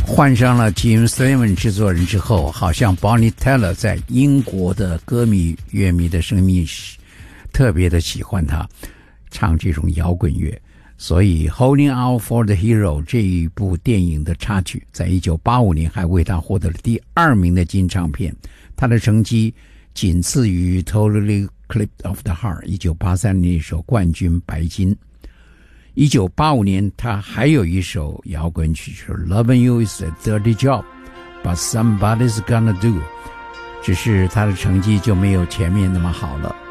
换上了 Jim Steinman 制作人之后，好像 Bonnie Tyler 在英国的歌迷乐迷的生命特别的喜欢他唱这种摇滚乐，所以 Holding Out for the Hero 这一部电影的插曲在1985年还为他获得了第2名的金唱片，他的成绩仅次于 Totally Clipped Off the Heart 1983年一首冠军白金。1985年他还有一首摇滚曲是 Loving You is a Dirty Job But Somebody's Gonna Do， 只是他的成绩就没有前面那么好了。